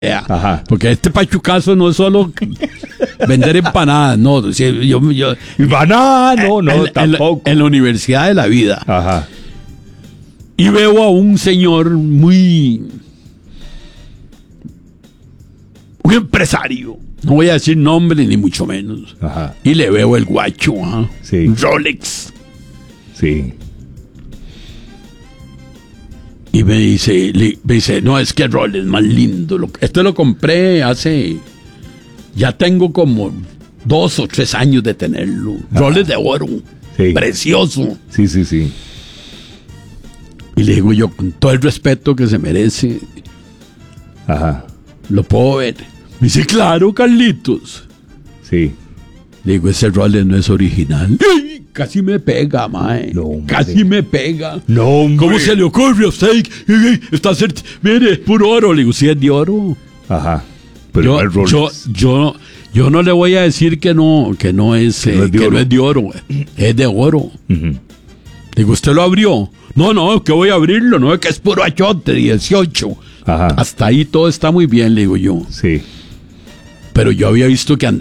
Ajá. Porque este pachucazo no es solo vender empanadas, no. Empanadas, no, tampoco. En la Universidad de la Vida. Ajá. Y veo a un señor un empresario. No voy a decir nombre ni mucho menos. Ajá. Y le veo el guacho, ¿ah? Sí. Rolex. Sí. Y me dice, no, es que el Rolex es más lindo. Esto lo compré ya tengo como 2 o 3 años de tenerlo. Rolex de oro. Sí. Precioso. Sí, sí, sí. Y le digo yo, con todo el respeto que se merece, Ajá. ¿lo puedo ver? Me dice, claro, Carlitos. Sí. Le digo, ese Rolex no es original. ¡Ay! Casi me pega, mae. No, hombre. Casi me pega. No, hombre. ¿Cómo se le ocurre a usted? Está mire, es puro oro. Le digo, sí, es de oro. Ajá. Pero no es Rolex. Yo no le voy a decir que no es, no es de oro. Es de oro. Uh-huh. Digo, ¿usted lo abrió? No, que voy a abrirlo. No, es que es puro achote, 18. Ajá. Hasta ahí todo está muy bien, le digo yo. Sí. Pero yo había visto que